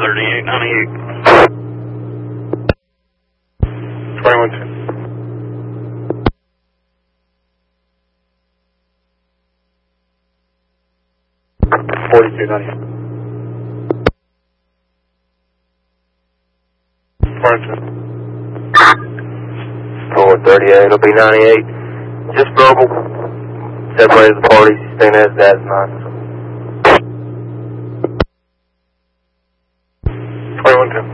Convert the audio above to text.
3898. 2110. 4298. 438, it'll be 98. Just verbal. Separated the parties, he's staying as dad's not. 2110.